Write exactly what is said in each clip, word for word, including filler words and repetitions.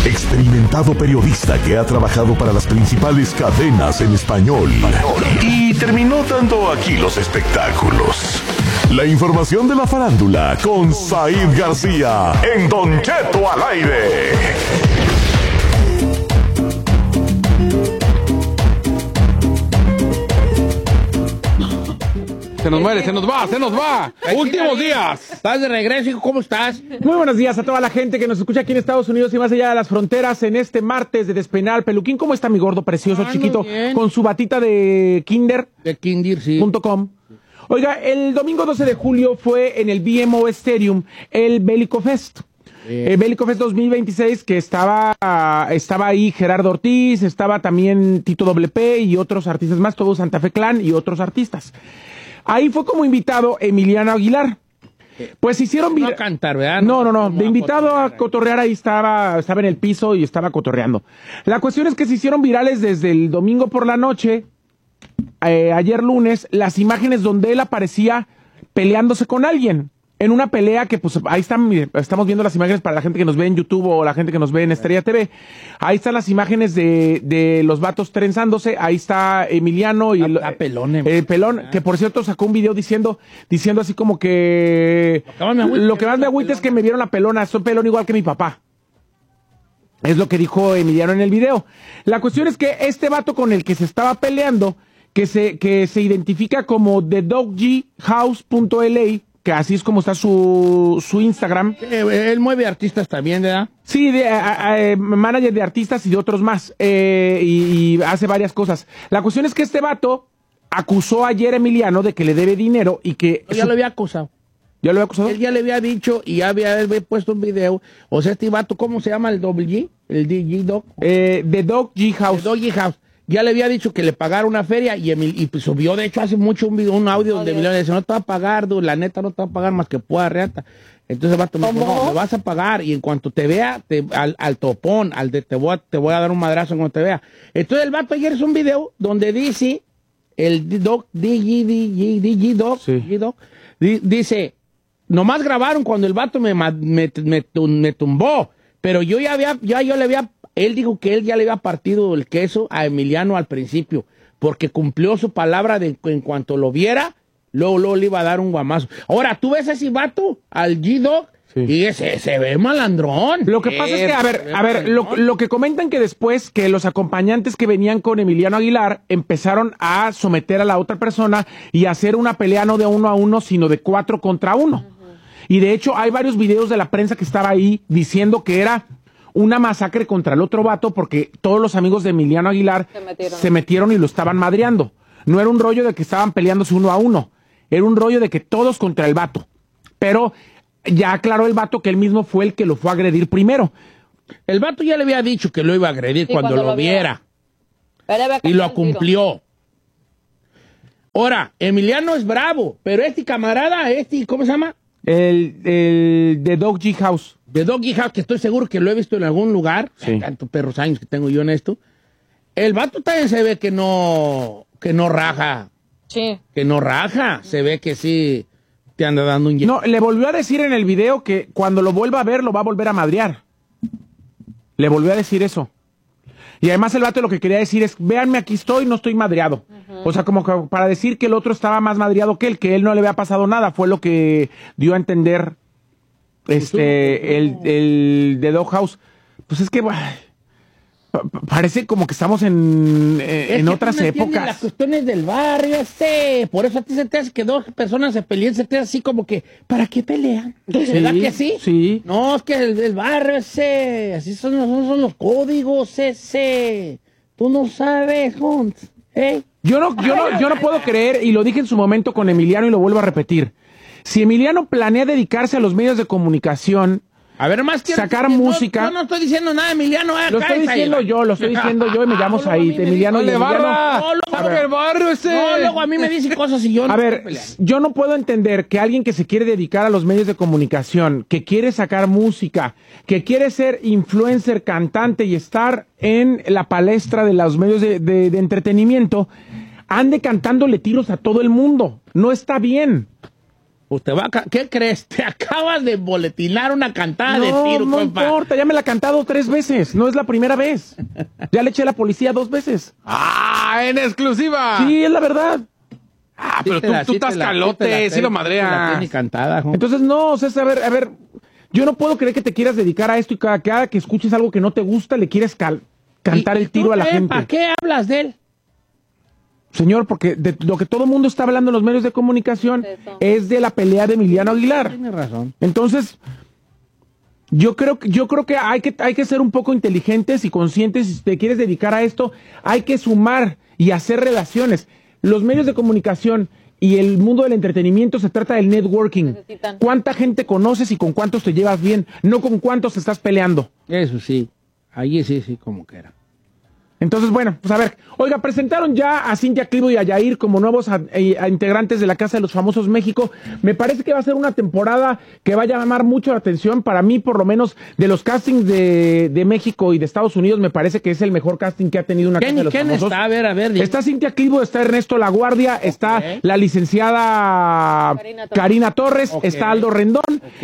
experimentado periodista que ha trabajado para las principales cadenas en español y terminó dando aquí los espectáculos. La información de la farándula con Said García en Don Cheto al aire. Se nos muere, se nos va, se nos va. Últimos días. Estás de regreso, hijo, ¿cómo estás? Muy buenos días a toda la gente que nos escucha aquí en Estados Unidos y más allá de las fronteras en este martes de Despenal Peluquín. ¿Cómo está mi gordo precioso, Ah, chiquito? muy bien. Con su batita de Kinder. De Kinder, sí. Punto com. Oiga, el domingo doce de julio fue en el B M O Stadium el Bélico Fest. El Bélico Fest dos mil veintiséis, que estaba, estaba ahí Gerardo Ortiz, estaba también Tito W P y otros artistas más, todo Santa Fe Clan y otros artistas. Ahí fue como invitado Emiliano Aguilar. Pues hicieron... No a cantar, ¿verdad? No, no, no. No De a invitado a cotorrear. cotorrear ahí estaba, estaba en el piso y estaba cotorreando. La cuestión es que se hicieron virales desde el domingo por la noche, eh, ayer lunes, las imágenes donde él aparecía peleándose con alguien. En una pelea que, pues, ahí están, mire, estamos viendo las imágenes para la gente que nos ve en YouTube o la gente que nos ve en Estrella T V. Ahí están las imágenes de, de los vatos trenzándose. Ahí está Emiliano y el, Ah, pelón, eh. el pelón, que por cierto sacó un video diciendo, diciendo así como que Lo que más me agüita, lo que más me agüita es que me vieron la pelona, soy pelón igual que mi papá. Es lo que dijo Emiliano en el video. La cuestión es que este vato con el que se estaba peleando, que se, que se identifica como The Dog G House punto L A, que así es como está su, su Instagram. Eh, él mueve artistas también, ¿verdad? Sí, de, a, a, eh, manager de artistas y de otros más, eh, y, y hace varias cosas. La cuestión es que este vato acusó ayer a Emiliano de que le debe dinero y que... Yo ya su- lo había acusado. ¿Ya lo había acusado? Él ya le había dicho y ya había, había puesto un video. O sea, este vato, ¿cómo se llama el doble G? El D G Dog. Eh, The Dog G House. El Doggy House. Ya le había dicho que le pagara una feria y, Emil, y pues subió, de hecho, hace mucho un video, un audio donde Emiliano le dice, no te va a pagar, dude, la neta no te va a pagar más que pueda reata. Entonces el vato me dijo, no, me vas a pagar y en cuanto te vea, te, al, al topón, al de te voy, a, te voy a dar un madrazo cuando te vea. Entonces el vato ayer es un video donde dice, el Dog, D G, D G, D G Dog, Sí. D G Dog, di- dice, nomás grabaron cuando el vato me, ma- me, me, me tumbó, pero yo ya había, ya yo le había, él dijo que él ya le había partido el queso a Emiliano al principio, porque cumplió su palabra de que en cuanto lo viera, luego, luego le iba a dar un guamazo. Ahora, tú ves a ese vato, al G-Dog, Sí. y ese se ve malandrón. Lo que pasa es que, a ver, a ver, lo, lo que comentan que después que los acompañantes que venían con Emiliano Aguilar empezaron a someter a la otra persona y hacer una pelea no de uno a uno, sino de cuatro contra uno. Y de hecho hay varios videos de la prensa que estaba ahí diciendo que era una masacre contra el otro vato porque todos los amigos de Emiliano Aguilar Se metieron. se metieron y lo estaban madreando. No era un rollo de que estaban peleándose uno a uno, era un rollo de que todos contra el vato. Pero ya aclaró el vato que él mismo fue el que lo fue a agredir primero. El vato ya le había dicho que lo iba a agredir Sí, cuando, cuando lo lo viera. viera. Pero había Y lo cantado el tiro. cumplió. Ahora, Emiliano es bravo, pero este camarada, este, ¿cómo se llama? El, el de Dog G House. De Doggy House, que estoy seguro que lo he visto en algún lugar, Sí. tantos perros años que tengo yo en esto. El vato también se ve que no, que no raja, Sí. que no raja, se ve que sí te anda dando un... ye- No, le volvió a decir en el video que cuando lo vuelva a ver lo va a volver a madrear. Le volvió a decir eso. Y además el vato lo que quería decir es, véanme, aquí estoy, no estoy madreado. O sea, como que para decir que el otro estaba más madreado que él, que él no le había pasado nada, fue lo que dio a entender este el, el de Dog House. Pues es que bah, pa- pa- parece como que estamos en, eh, Es en que otras tú no entiendes épocas. las cuestiones del barrio, este. Por eso a ti se te hace que dos personas se peleen, se te hace así como que, ¿para qué pelean? ¿Verdad que sí? Sí. No, es que el, el barrio ese, así son, son, son los códigos ese. Tú no sabes, Hunt. ¿Eh? Yo no, yo no, yo no puedo creer, y lo dije en su momento con Emiliano y lo vuelvo a repetir. Si Emiliano planea dedicarse a los medios de comunicación, A ver, más quiero Sacar decir que no- música. Yo no estoy diciendo nada, Emiliano. eh, lo estoy cállate ahí, diciendo va. yo, lo estoy diciendo yo y me llamo No, luego a Said, mí me Emiliano y dice, Emiliano. barra! No, luego- ¡A ver, barrio ese! No, luego a mí me dicen cosas y yo no A estoy ver, peleando. yo no puedo entender que alguien que se quiere dedicar a los medios de comunicación, que quiere sacar música, que quiere ser influencer, cantante y estar en la palestra de los medios de, de- de entretenimiento, ande cantándole tiros a todo el mundo. No está bien. Pues te va a ca- ¿Qué crees? Te acabas de boletinar una cantada no, de tiro, no compa. importa, ya me la he cantado tres veces. No es la primera vez. Ya le eché a la policía dos veces. ¡Ah, en exclusiva! Sí, es la verdad. Ah, Sí pero te tú, la- tú sí te estás la- calote, sí te la- sí lo sí te la madreas. tiene cantada, jo. Entonces, no, o sea, a ver, a ver, yo no puedo creer que te quieras dedicar a esto y cada, cada que escuches algo que no te gusta le quieres cal- cantar ¿Y- y el tiro tú a la qué? gente. ¿Para qué hablas de él? Señor, porque de lo que todo el mundo está hablando en los medios de comunicación Eso. es de la pelea de Emiliano Aguilar. Tienes razón. Entonces, yo creo que yo creo que hay que hay que ser un poco inteligentes y conscientes. Si te quieres dedicar a esto, hay que sumar y hacer relaciones. Los medios de comunicación y el mundo del entretenimiento se trata del networking. Necesitan. ¿Cuánta gente conoces y con cuántos te llevas bien? No con cuántos estás peleando. Eso sí. Allí sí, sí, como que era. Entonces, bueno, pues a ver, oiga, presentaron ya a Cintia Clivo y a Yair como nuevos a- eh, a integrantes de la Casa de los Famosos México. Me parece que va a ser una temporada que va a llamar mucho la atención. Para mí, por lo menos, de los castings de, de México y de Estados Unidos, me parece que es el mejor casting que ha tenido una Casa ¿Quién, de los quién Famosos. está? A ver, a ver. dime. Está Cintia Clivo, está Ernesto Laguardia, está la licenciada Karina Torres. Karina Torres, Ok. está Aldo Rendón,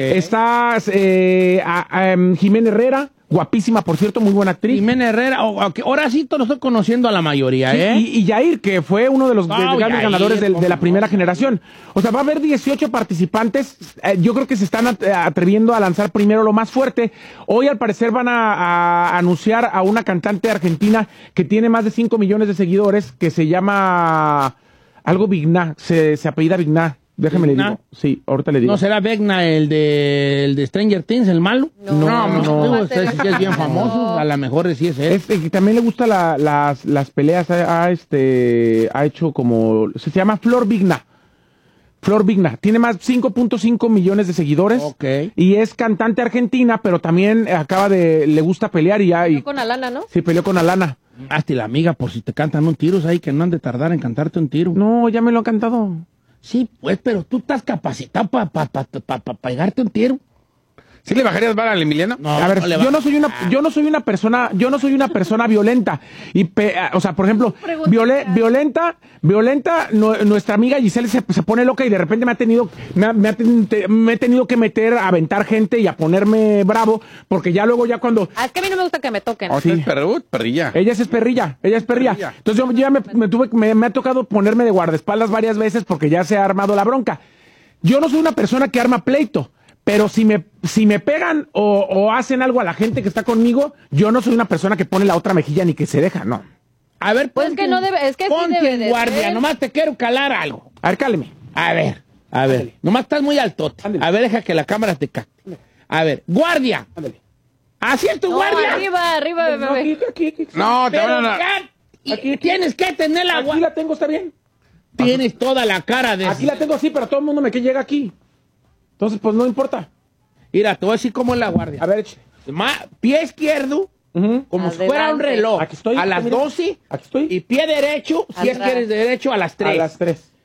está eh, a- a, em, Jimena Herrera, guapísima, por cierto, muy buena actriz. Jimena Herrera. o- o- ahora sí te lo estoy conociendo a la mayoría, Sí, ¿eh? y, y Yair, que fue uno de los Oh, de- grandes Yair, ganadores del- de, cómo la no. primera generación. O sea, va a haber dieciocho participantes. Eh, yo creo que se están at- atreviendo a lanzar primero lo más fuerte. Hoy, al parecer, van a, a anunciar a una cantante argentina que tiene más de cinco millones de seguidores, que se llama algo Vigná, se, se apellida Vigná. Déjeme le ¿Vigná? digo. Sí, ahorita le digo. ¿No será Vecna el de, el de Stranger Things, el malo? No, No, no, Digo, va a usted ser- sí que es bien famoso. A lo mejor sí es él. Es- y también le gusta la- las, las peleas, ha, ha, este, ha hecho como, se llama Flor Vigna. Flor Vigna, tiene más cinco punto cinco millones de seguidores. Ok. Y es cantante argentina, pero también acaba de, le gusta pelear y ya, y, No con Alana, ¿no? sí, peleó con Alana. Hazte la amiga por si te cantan un tiro, ahí que no han de tardar en cantarte un tiro. No, ya me lo han cantado. Sí, pues, pero tú estás capacitado para pa, pa, pa, pa pegarte un tiro. ¿Sí le bajarías vara al Emiliano? No, A ver, no le yo va- no soy una, yo no soy una persona, yo no soy una persona violenta. Y pe- o sea, por ejemplo, Pregunta viole- real. violenta, violenta, no- nuestra amiga Giselle se, se pone loca y de repente me ha tenido, me, ha- me ha ten- te- me he tenido que meter a aventar gente y a ponerme bravo, porque ya luego ya cuando Ah, es que a mí no me gusta que me toquen. O sea, es perru- perrilla. ella es perrilla, ella es perrilla. Perrilla. Entonces yo ya me, me tuve, me, me ha tocado ponerme de guardaespaldas varias veces porque ya se ha armado la bronca. Yo no soy una persona que arma pleito, pero si me, si me pegan o, o hacen algo a la gente que está conmigo, yo no soy una persona que pone la otra mejilla ni que se deja, no. A ver, Pues ponte que no en- debe- es que sí ponte debe en de guardia, ser. nomás te quiero calar algo. A ver, cáleme. A ver, a ver, nomás estás muy altote. Ándale. A ver, deja que la cámara te capte. A ver, guardia. Ándale. Así es tu No, guardia. arriba, arriba, No, bebé. aquí, aquí, aquí, No, te Pero van a... ya, y tienes que tener la aquí guardia. la tengo, está bien. Tienes toda la cara de... Aquí la tengo así, pero todo el mundo me que llega aquí. Entonces, pues no importa. Mira, te voy a decir cómo es la guardia. A ver, échale. Ma- pie izquierdo, Ujú. como si fuera un Adelante. reloj. Aquí estoy, A las mira. doce. Aquí estoy. Y pie derecho, si es Atrás. que eres derecho, a las tres. A las tres.